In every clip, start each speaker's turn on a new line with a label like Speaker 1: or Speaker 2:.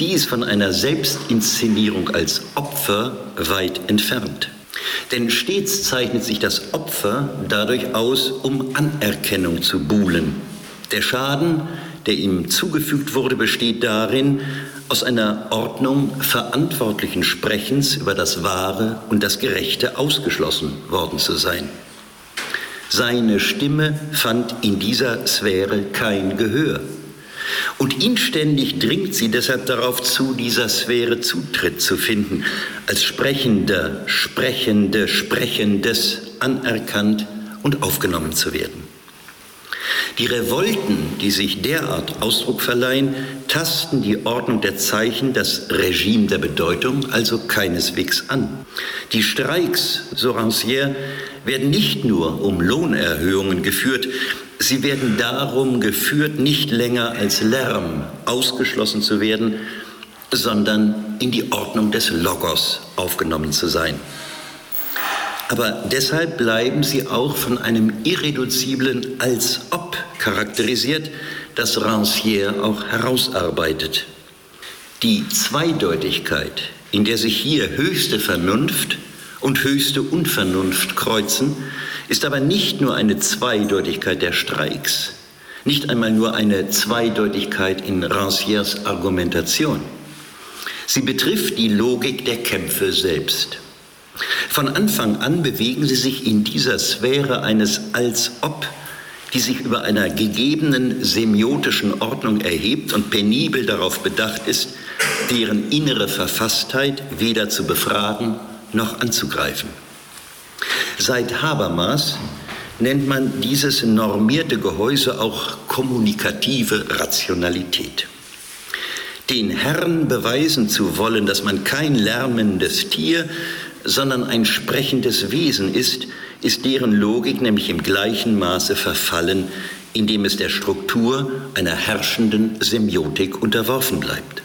Speaker 1: dies von einer Selbstinszenierung als Opfer weit entfernt. Denn stets zeichnet sich das Opfer dadurch aus, um Anerkennung zu buhlen. Der Schaden, der ihm zugefügt wurde, besteht darin, aus einer Ordnung verantwortlichen Sprechens über das Wahre und das Gerechte ausgeschlossen worden zu sein. Seine Stimme fand in dieser Sphäre kein Gehör. Und inständig dringt sie deshalb darauf zu, dieser Sphäre Zutritt zu finden, als Sprechender, Sprechende, Sprechendes anerkannt und aufgenommen zu werden. Die Revolten, die sich derart Ausdruck verleihen, tasten die Ordnung der Zeichen, das Regime der Bedeutung, also keineswegs an. Die Streiks, so Rancière, werden nicht nur um Lohnerhöhungen geführt, sie werden darum geführt, nicht länger als Lärm ausgeschlossen zu werden, sondern in die Ordnung des Logos aufgenommen zu sein. Aber deshalb bleiben sie auch von einem irreduziblen Als-Ob charakterisiert, das Rancière auch herausarbeitet. Die Zweideutigkeit, in der sich hier höchste Vernunft und höchste Unvernunft kreuzen, ist aber nicht nur eine Zweideutigkeit der Streiks, nicht einmal nur eine Zweideutigkeit in Rancières Argumentation. Sie betrifft die Logik der Kämpfe selbst. Von Anfang an bewegen sie sich in dieser Sphäre eines Als-Ob, die sich über einer gegebenen semiotischen Ordnung erhebt und penibel darauf bedacht ist, deren innere Verfasstheit weder zu befragen noch anzugreifen. Seit Habermas nennt man dieses normierte Gehäuse auch kommunikative Rationalität. Den Herren beweisen zu wollen, dass man kein lärmendes Tier, sondern ein sprechendes Wesen ist deren Logik nämlich im gleichen Maße verfallen, indem es der Struktur einer herrschenden Semiotik unterworfen bleibt.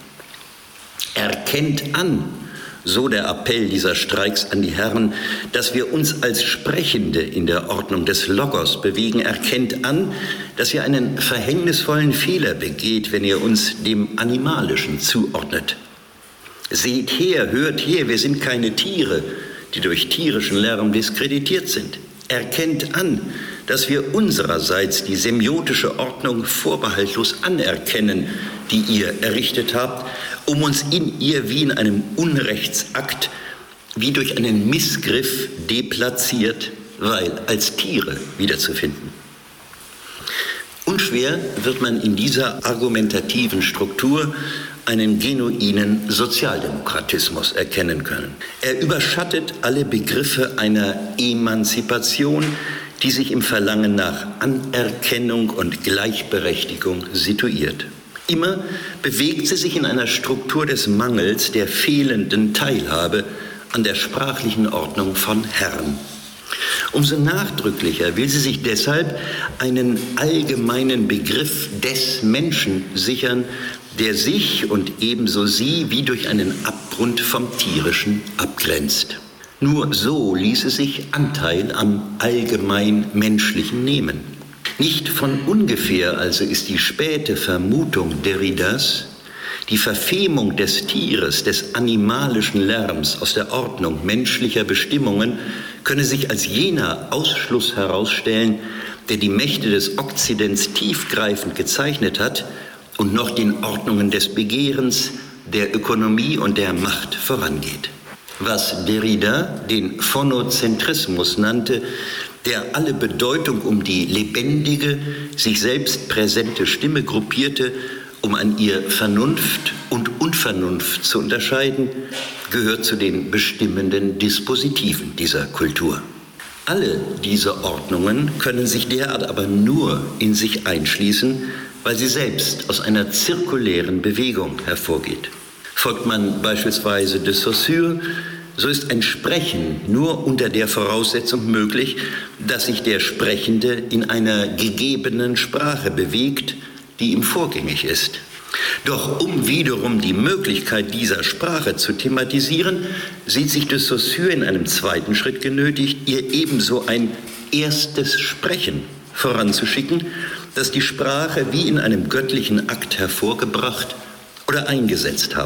Speaker 1: Erkennt an, so der Appell dieser Streiks an die Herren, dass wir uns als Sprechende in der Ordnung des Logos bewegen. Erkennt an, dass ihr einen verhängnisvollen Fehler begeht, wenn ihr uns dem Animalischen zuordnet. Seht her, hört her, wir sind keine Tiere, die durch tierischen Lärm diskreditiert sind. Erkennt an, dass wir unsererseits die semiotische Ordnung vorbehaltlos anerkennen, die ihr errichtet habt, um uns in ihr wie in einem Unrechtsakt, wie durch einen Missgriff deplatziert, weil als Tiere wiederzufinden. Unschwer wird man in dieser argumentativen Struktur einen genuinen Sozialdemokratismus erkennen können. Er überschattet alle Begriffe einer Emanzipation, die sich im Verlangen nach Anerkennung und Gleichberechtigung situiert. Immer bewegt sie sich in einer Struktur des Mangels, der fehlenden Teilhabe an der sprachlichen Ordnung von Herren. Umso nachdrücklicher will sie sich deshalb einen allgemeinen Begriff des Menschen sichern, der sich und ebenso sie wie durch einen Abgrund vom Tierischen abgrenzt. Nur so ließe sich Anteil am allgemein Menschlichen nehmen. Nicht von ungefähr also ist die späte Vermutung Derridas, die Verfemung des Tieres, des animalischen Lärms aus der Ordnung menschlicher Bestimmungen könne sich als jener Ausschluss herausstellen, der die Mächte des Okzidents tiefgreifend gezeichnet hat und noch den Ordnungen des Begehrens, der Ökonomie und der Macht vorangeht. Was Derrida den Phonozentrismus nannte, der alle Bedeutung um die lebendige, sich selbst präsente Stimme gruppierte, um an ihr Vernunft und Unvernunft zu unterscheiden, gehört zu den bestimmenden Dispositiven dieser Kultur. Alle diese Ordnungen können sich derart aber nur in sich einschließen, weil sie selbst aus einer zirkulären Bewegung hervorgeht. Folgt man beispielsweise de Saussure, so ist ein Sprechen nur unter der Voraussetzung möglich, dass sich der Sprechende in einer gegebenen Sprache bewegt, die ihm vorgängig ist. Doch um wiederum die Möglichkeit dieser Sprache zu thematisieren, sieht sich de Saussure in einem zweiten Schritt genötigt, ihr ebenso ein erstes Sprechen voranzuschicken, das die Sprache wie in einem göttlichen Akt hervorgebracht oder eingesetzt haben